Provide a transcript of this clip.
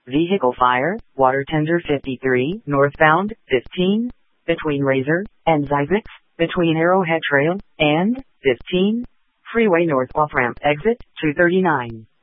Vehicle fire, water tender 53, northbound, 15, between Razor and Zybex, between Arrowhead Trail and 15, freeway north off-ramp exit 239.